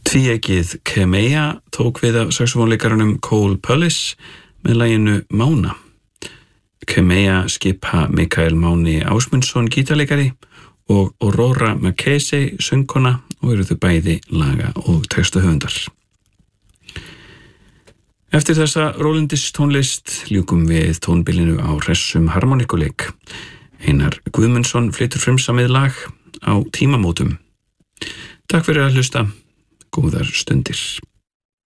Tvíeggið Kemea tók við af saxofónleikaranum Cole Pullis með laginu Mána. Kemea skipa Mikael Máni Ásmundsson gítarleikari og Aurora Marchese söngkona og eru þau bæði laga- og textahöfundar. Eftir þessa rólindis tónlist ljúkum við tónbilinu á hressum harmonikuleik. Einar Guðmundsson flytur frumsamið lag á tímamótum. Takk fyrir að hlusta. Góðar stundir.